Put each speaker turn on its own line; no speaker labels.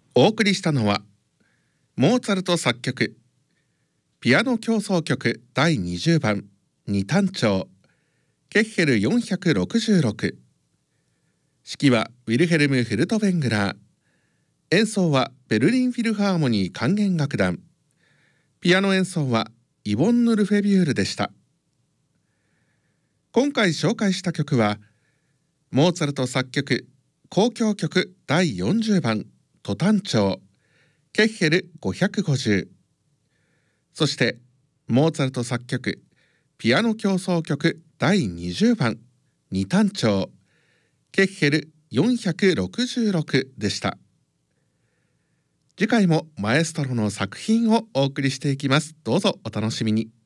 お送りしたのはモーツァルト作曲ピアノ協奏曲第20番二単調ケッヘル466。指揮はウィルヘルム・フルトベングラー。演奏はベルリンフィルハーモニー管弦楽団。ピアノ演奏はイボンヌ・ルフェビュールでした。今回紹介した曲はモーツァルト作曲交響曲第40番都単調ケッヘル550。そしてモーツァルト作曲ピアノ協奏曲第20番二単調ケッヘル466でした。次回もマエストロの作品をお送りしていきます。どうぞお楽しみに。